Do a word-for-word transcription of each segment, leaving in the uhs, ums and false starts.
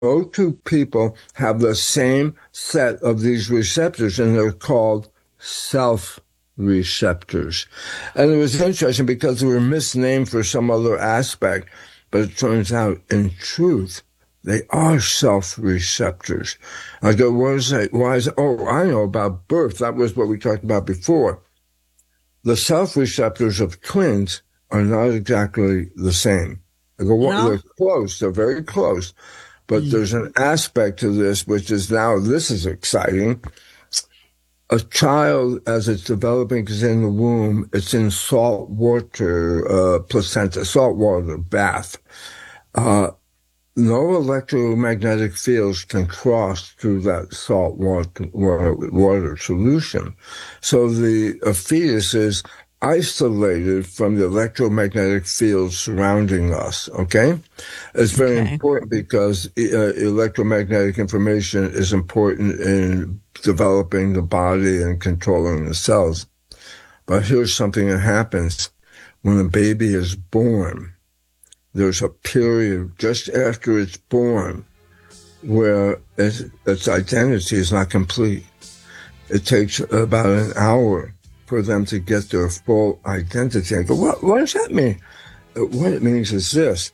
no two people have the same set of these receptors, and they're called self receptors. And it was interesting because they were misnamed for some other aspect, but it turns out, in truth, they are self-receptors. I go, what is that? Why is it? Oh, I know about birth. That was what we talked about before. The self-receptors of twins are not exactly the same. I go, well, no. They're close. They're very close. But mm. there's an aspect to this, which is now, this is exciting. A child, as it's developing, is in the womb, it's in salt water, uh, placenta, salt water bath. Uh, no electromagnetic fields can cross through that salt water, water, water solution. So the uh, fetus is isolated from the electromagnetic fields surrounding us, okay? It's very okay. important because uh, electromagnetic information is important in developing the body and controlling the cells. But here's something that happens. When a baby is born, there's a period just after it's born where its, its identity is not complete. It takes about an hour for them to get their full identity. I go, what, what does that mean? What it means is this.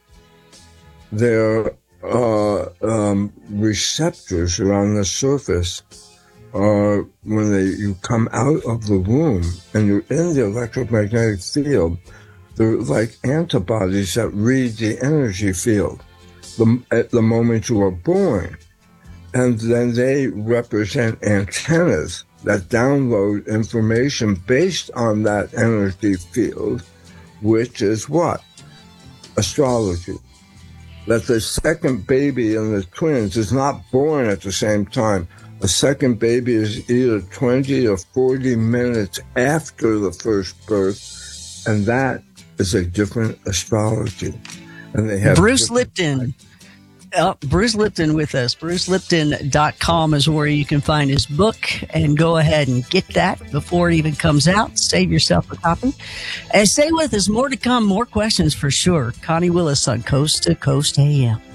Their uh, um, receptors around the surface are, when they, you come out of the womb and you're in the electromagnetic field, they're like antibodies that read the energy field the, at the moment you are born. And then they represent antennas that download information based on that energy field, which is what? Astrology. That the second baby in the twins is not born at the same time. The second baby is either twenty or forty minutes after the first birth, and that is a different astrology. And they have Bruce Lipton. Uh, Bruce Lipton with us. Bruce Lipton dot com is where you can find his book, and go ahead and get that before it even comes out. Save yourself a copy. And stay with us. More to come. More questions for sure. Connie Willis on Coast to Coast A M.